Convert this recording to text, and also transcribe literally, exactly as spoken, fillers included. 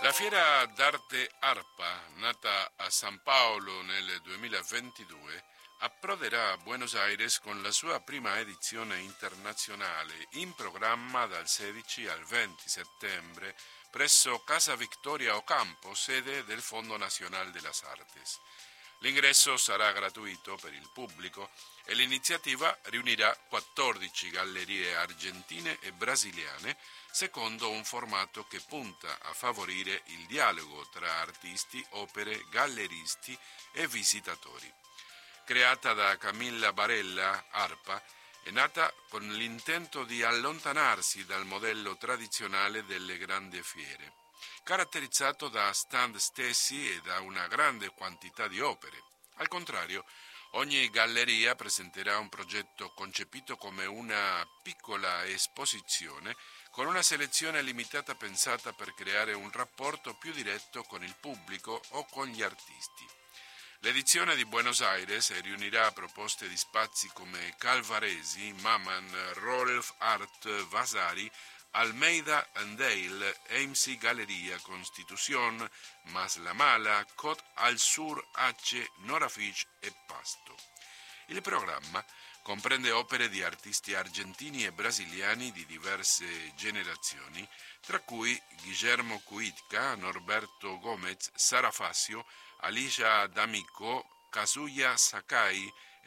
La Fiera d'Arte ARPA, nata a San Paolo nel duemilaventidue, approderà a Buenos Aires con la sua prima edizione internazionale, in programma dal sedici al venti settembre presso Casa Victoria Ocampo, sede del Fondo Nacional de las Artes. L'ingresso sarà gratuito per il pubblico e l'iniziativa riunirà quattordici gallerie argentine e brasiliane secondo un formato che punta a favorire il dialogo tra artisti, opere, galleristi e visitatori. Creata da Camilla Barella, ARPA, è nata con l'intento di allontanarsi dal modello tradizionale delle grandi fiere, caratterizzato da stand stessi e da una grande quantità di opere. Al contrario, ogni galleria presenterà un progetto concepito come una piccola esposizione con una selezione limitata pensata per creare un rapporto più diretto con il pubblico o con gli artisti. L'edizione di Buenos Aires riunirà proposte di spazi come Calvaresi, Maman, Rolf Art, Vasari, Almeida and Dale, A M C Galleria, Constitución, Mas La Mala, Côte al Sur H, Norafish e Pasto. Il programma comprende opere di artisti argentini e brasiliani di diverse generazioni, tra cui Guillermo Cuitca, Norberto Gomez, Sara Fassio, Alicia D'Amico, Kazuya Sakai,